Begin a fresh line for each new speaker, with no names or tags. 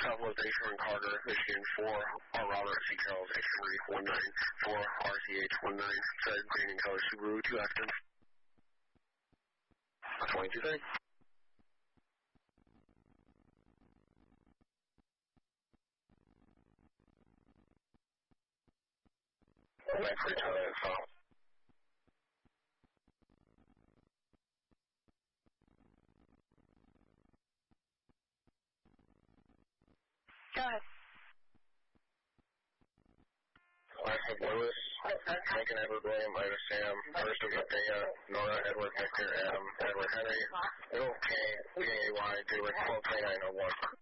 Southwest Akron Carter, Michigan 4, R. Robert, C. Charles, X-Ray 194, RCH 19, Fred, green and color Subaru, 2 Afton. 22 thing. Wait for each other info.
Go ahead.
Classic Lewis, Lincoln Edward William, Ida Sam, First of Thea, Nora Edward Victor Adam, Edward Henry, Middle K, P-A-Y, David 122901.